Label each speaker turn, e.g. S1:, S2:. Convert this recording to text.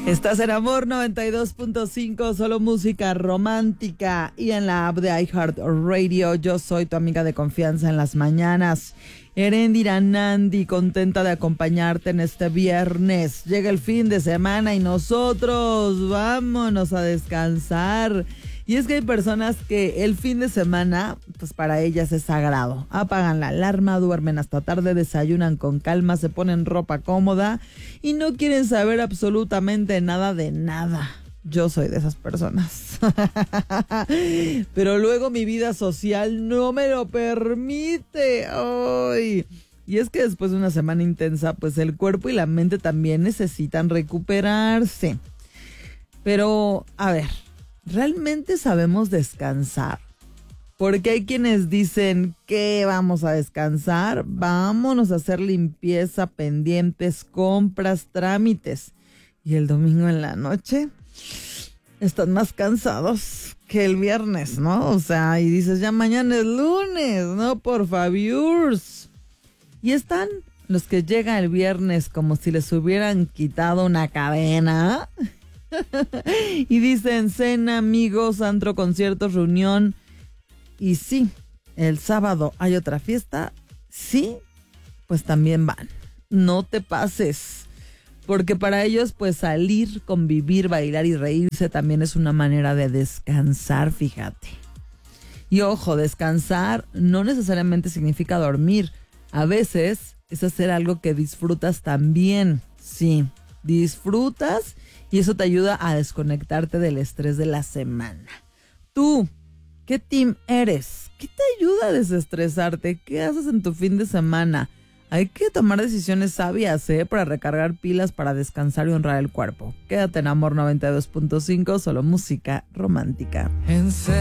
S1: Estás en Amor 92.5, solo música romántica, y en la app de iHeartRadio. Yo soy tu amiga de confianza en las mañanas, Eréndira Nandi, contenta de acompañarte en este viernes. Llega el fin de semana y nosotros vámonos a descansar. Y es que hay personas que el fin de semana, pues para ellas es sagrado. Apagan la alarma, duermen hasta tarde, desayunan con calma, se ponen ropa cómoda y no quieren saber absolutamente nada de nada. Yo soy de esas personas. Pero luego mi vida social no me lo permite. ¡Ay! Y es que después de una semana intensa, pues el cuerpo y la mente también necesitan recuperarse. Pero, a ver, ¿realmente sabemos descansar? Porque hay quienes dicen que vamos a descansar, vámonos a hacer limpieza, pendientes, compras, trámites. Y el domingo en la noche están más cansados que el viernes, ¿no? O sea, y dices, ya mañana es lunes, ¿no? Por favor. Y están los que llegan el viernes como si les hubieran quitado una cadena. Y dicen cena, amigos, antro, conciertos, reunión. Y sí, el sábado hay otra fiesta. Sí, pues también van. No te pases. Porque para ellos, pues salir, convivir, bailar y reírse también es una manera de descansar, fíjate. Y ojo, descansar no necesariamente significa dormir. A veces es hacer algo que disfrutas también. Sí, disfrutas y eso te ayuda a desconectarte del estrés de la semana. Tú, ¿qué team eres? ¿Qué te ayuda a desestresarte? ¿Qué haces en tu fin de semana? Hay que tomar decisiones sabias, para recargar pilas, para descansar y honrar el cuerpo. Quédate en Amor 92.5, solo música romántica.